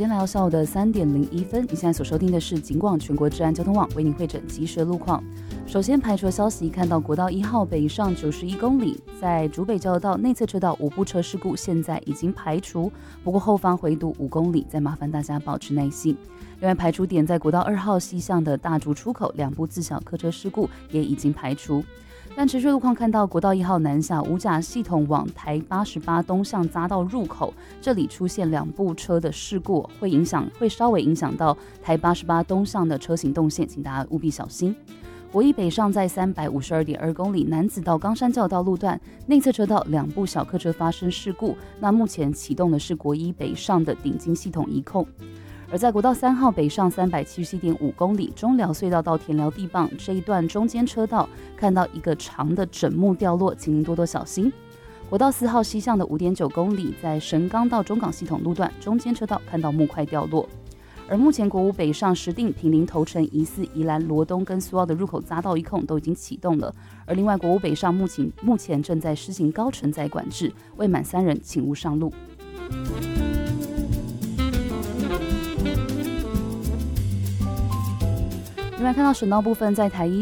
间来到下午的3:01，你现在所收听的是警广全国治安交通网为您汇整及时路况。首先排除的消息，看到国道1号北上91公里，在竹北交流道内侧车道5部车事故现在已经排除，不过后方回堵5公里，再麻烦大家保持耐心。另外排除点在国道2号西向的大竹出口2部自小客车事故也已经排除。但持续路况看到国道1号南下五甲系统往台88东向匝道入口，这里出现2部车的事故，会稍微影响到台88东向的车行动线，请大家务必小心。国一北上在352.2公里南子到冈山交流道路段内侧车道2部小客车发生事故，那目前启动的是国一北上的顶金系统移控。而在国道3号北上377.5公里中寮隧道到田寮地磅这一段中间车道看到一个长的枕木掉落，请您多多小心。国道4号西向的5.9公里在神冈到中港系统路段中间车道看到木块掉落。而目前国五北上石碇、坪林、头城、宜四、宜兰、罗东跟苏澳的入口匝道一控都已经启动了。而另外国五北上目前正在施行高承载管制，未满3人请勿上路。另外看到省道部分，在台一